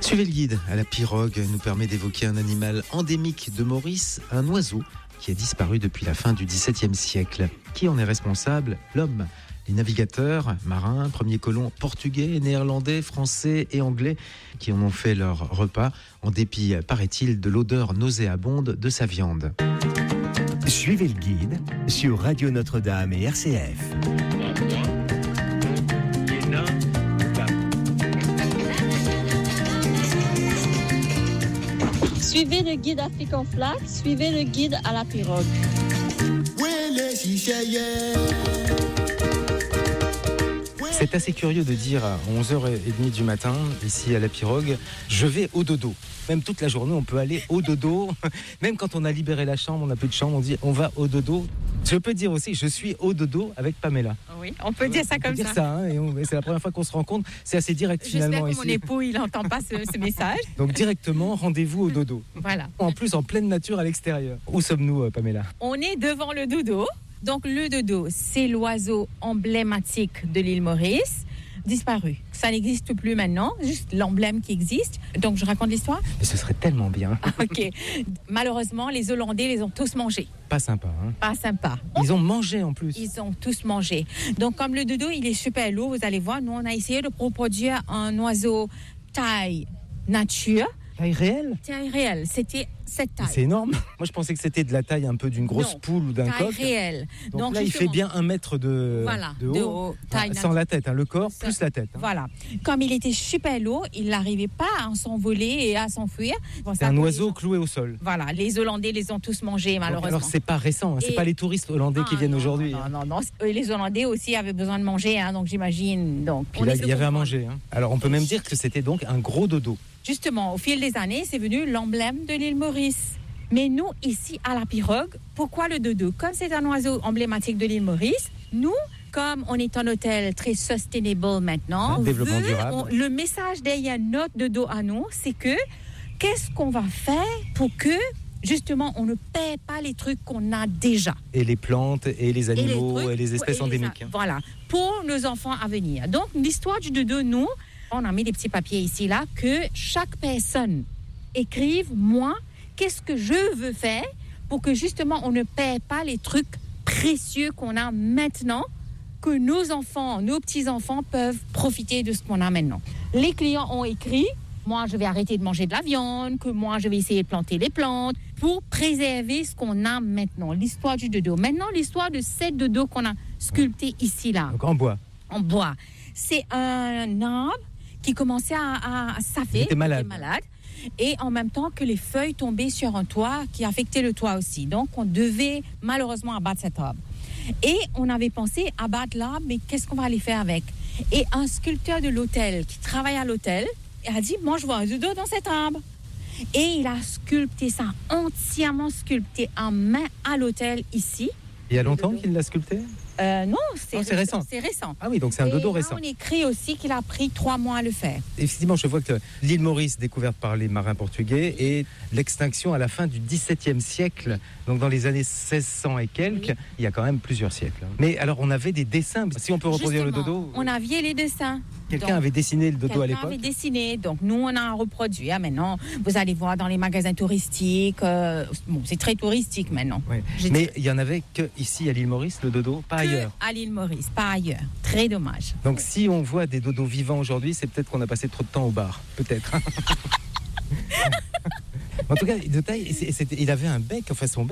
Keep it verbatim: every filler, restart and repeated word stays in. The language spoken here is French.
Suivez le guide à la pirogue nous permet d'évoquer un animal endémique de Maurice, un oiseau qui a disparu depuis la fin du dix-septième siècle. Qui en est responsable ? L'homme. Les navigateurs, marins, premiers colons portugais, néerlandais, français et anglais qui en ont fait leur repas, en dépit, paraît-il, de l'odeur nauséabonde de sa viande. Suivez le guide sur Radio Notre-Dame et R C F. Suivez le guide Afrique en flaque, suivez le guide à la pirogue. C'est assez curieux de dire à onze heures trente du matin, ici à la pirogue, je vais au dodo. Même toute la journée, on peut aller au dodo. Même quand on a libéré la chambre, on n'a plus de chambre, on dit on va au dodo. Je peux dire aussi, je suis au dodo avec Pamela. Oui, on peut dire ça on comme peut ça. Dire ça hein, et on, c'est la première fois qu'on se rencontre. C'est assez direct finalement. J'espère que ici. mon époux, il n'entend pas ce, ce message. Donc directement, rendez-vous au dodo. Voilà. En plus, en pleine nature à l'extérieur. Où sommes-nous, Pamela ? On est devant le dodo. Donc le dodo, c'est l'oiseau emblématique de l'île Maurice. Disparu. Ça n'existe plus maintenant, juste l'emblème qui existe. Donc je raconte l'histoire. Mais ce serait tellement bien. Ok. Malheureusement, les Hollandais les ont tous mangés. Pas sympa. Hein. Pas sympa. Ils ont mangé en plus. Ils ont tous mangé. Donc comme le dodo, il est super lourd, vous allez voir, nous on a essayé de reproduire un oiseau taille nature. Taille réelle ? Taille réelle, c'était cette taille. C'est énorme. Moi, je pensais que c'était de la taille un peu d'une grosse non, poule ou d'un taille coq. réelle. Donc, Donc là, il fait bien un mètre de, voilà, de haut, de haut taille ah, sans la tête, hein, le corps Ça, plus la tête. Hein. Voilà. Comme il était super lourd, il n'arrivait pas à s'envoler et à s'enfuir. Bon, c'est un oiseau cloué au sol. Voilà, les Hollandais les ont tous mangés malheureusement. Donc, alors c'est pas récent, hein, c'est et... pas les touristes hollandais ah, qui viennent non, aujourd'hui. Non, non, non, non. Les Hollandais aussi avaient besoin de manger, hein, donc j'imagine. Donc, Puis là, il y avait à manger. Hein. Alors on peut même dire que c'était donc un gros dodo. Justement, au fil des années, c'est venu l'emblème de l'île Maurice. Mais nous, ici, à la pirogue, pourquoi le dodo ? Comme c'est un oiseau emblématique de l'île Maurice, nous, comme on est un hôtel très sustainable maintenant, un développement veut, durable. On, le message derrière notre dodo à nous, c'est que qu'est-ce qu'on va faire pour que, justement, on ne perd pas les trucs qu'on a déjà. Et les plantes, et les animaux, et les, trucs, et les espèces et endémiques. Les, hein. Voilà, pour nos enfants à venir. Donc, l'histoire du dodo, nous, on a mis des petits papiers ici, là, que chaque personne écrive, moi, qu'est-ce que je veux faire pour que justement on ne perd pas les trucs précieux qu'on a maintenant, que nos enfants, nos petits-enfants peuvent profiter de ce qu'on a maintenant. Les clients ont écrit, moi je vais arrêter de manger de la viande, que moi je vais essayer de planter des plantes pour préserver ce qu'on a maintenant. L'histoire du dodo. Maintenant, l'histoire de cette dodo qu'on a sculpté ici, là. Donc en bois. En bois. C'est un arbre qui commençait à, à, à s'affaler. Il était malade. Il était malade. Et en même temps que les feuilles tombaient sur un toit qui affectait le toit aussi. Donc, on devait malheureusement abattre cet arbre. Et on avait pensé abattre l'arbre, mais qu'est-ce qu'on va aller faire avec ? Et un sculpteur de l'hôtel qui travaille à l'hôtel a dit, moi, je vois un dodo dans cet arbre. Et il a sculpté ça, entièrement sculpté en main à l'hôtel ici. Il y a longtemps qu'il l'a sculpté ? Euh, non, c'est, oh, c'est récent. C'est récent. Ah oui, donc c'est un dodo et là, récent. On écrit aussi qu'il a pris trois mois à le faire. Effectivement, je vois que l'île Maurice, découverte par les marins portugais, et l'extinction à la fin du dix-septième siècle, donc dans les années seize cents et quelques, oui. Il y a quand même plusieurs siècles. Mais alors, on avait des dessins. Si on peut reproduire Justement, le dodo. On avait les dessins. Quelqu'un donc, avait dessiné le dodo à l'époque. Quelqu'un avait dessiné, donc nous on a reproduit. Ah, maintenant, vous allez voir dans les magasins touristiques. Euh, bon, c'est très touristique maintenant. Ouais. Mais il y en avait que ici à l'île Maurice, le dodo, pas que ailleurs. À l'île Maurice, pas ailleurs. Très dommage. Donc si on voit des dodos vivants aujourd'hui, c'est peut-être qu'on a passé trop de temps au bar, peut-être. En tout cas, de taille, c'était, il avait un bec, enfin son bec.